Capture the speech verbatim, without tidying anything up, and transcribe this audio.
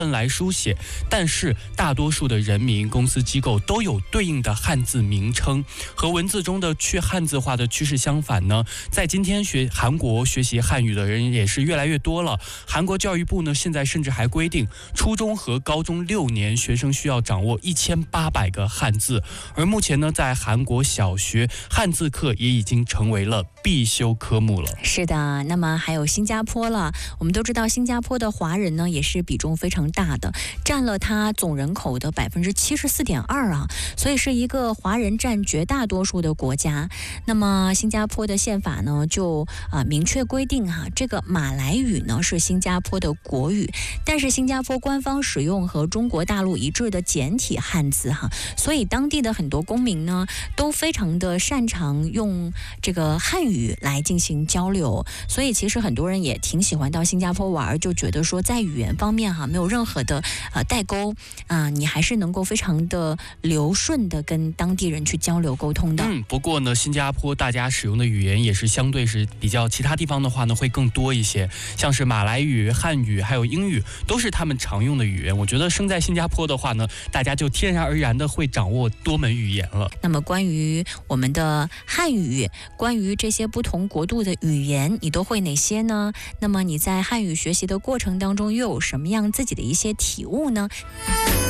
来书写，但是大多数的人民、公司机构都有对应的汉字名称。和文字中的去汉字化的趋势相反呢，在今天学韩国学习汉语的人也是越来越多了。韩国教育部呢，现在甚至还规定，初中和高中六年学生需要掌握一千八百个汉字。而目前呢，在韩国小学汉字课也已经成为了必修科目了。 是的，那么还有新加坡了。我们都知道，新加坡的华人呢，也是比重非常大的，占了它总人口的百分之七十四点二啊，所以是一个华人占绝大多数的国家。那么新加坡的宪法呢，就啊、呃、明确规定哈、啊，这个马来语呢是新加坡的国语，但是新加坡官方使用和中国大陆一致的简体汉字哈、啊，所以当地的很多公民呢都非常的擅长用这个汉语来进行交流，所以其实很多人也挺喜欢到新加坡玩，就觉得说在语言方面哈、啊、没有任何的呃代沟啊、呃，你还是能够非常的流顺的跟当地人去交流沟通的。 嗯，不过呢，新加坡大家使用的语言也是相对是比较其他地方的话呢会更多一些，像是马来语、汉语还有英语都是他们常用的语言。我觉得生在新加坡的话呢，大家就天然而然的会掌握多门语言了。 那么关于我们的汉语，关于这些不同国度的语言，你都会哪些呢？那么你在汉语学习的过程当中又有什么样自己的一些体悟呢？